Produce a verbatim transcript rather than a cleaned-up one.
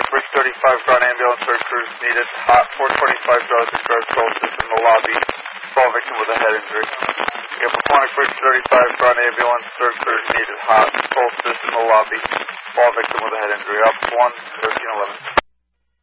Bridge thirty-five, ground ambulance, third cruise needed. Hot, four twenty-five, draws discharge, soul system in the lobby. Fall victim with a head injury. You have Paquonic Bridge thirty-five, ground ambulance, third cruise needed. Hot, soul system in the lobby. Fall victim with a head injury. Up one, thirteen eleven.